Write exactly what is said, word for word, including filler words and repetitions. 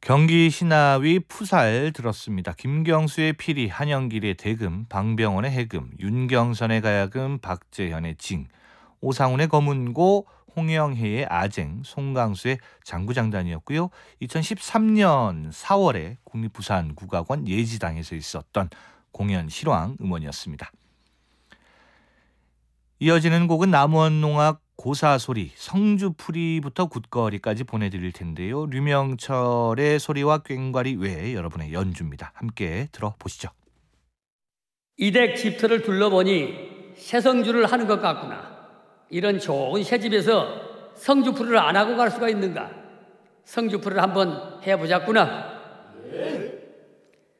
경기 신하위 푸살 들었습니다. 김경수의 피리, 한영길의 대금, 방병원의 해금, 윤경선의 가야금, 박재현의 징, 오상훈의 검은고, 홍영혜의 아쟁, 송강수의 장구장단이었고요. 이천십삼 년 사월에 국립부산국악원 예지당에서 있었던 공연 실황 음원이었습니다. 이어지는 곡은 남원농악 고사소리, 성주풀이부터 굿거리까지 보내드릴 텐데요. 류명철의 소리와 꽹과리 외에 여러분의 연주입니다. 함께 들어보시죠. 이댁 집터를 둘러보니 새성주를 하는 것 같구나. 이런 좋은 새집에서 성주풀이를 안 하고 갈 수가 있는가? 성주풀이를 한번 해보자꾸나.